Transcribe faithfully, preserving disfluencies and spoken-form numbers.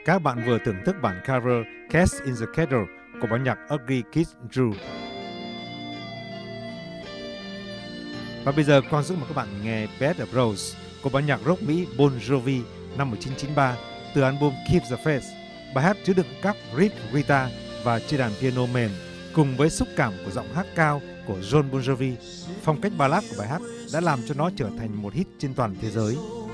Các bạn vừa thưởng thức bản cover Cats in the Kettle của ban nhạc Ugly Kid Joe. Và bây giờ Quang Dũng mời các bạn nghe Bed of Roses của ban nhạc rock Mỹ Bon Jovi năm một nghìn chín trăm chín mươi ba từ album Keep the Faith. Bài hát chứa đựng các riff guitar và chơi đàn piano mềm cùng với xúc cảm của giọng hát cao của John Bon Jovi. Phong cách ballad của bài hát đã làm cho nó trở thành một hit trên toàn thế giới.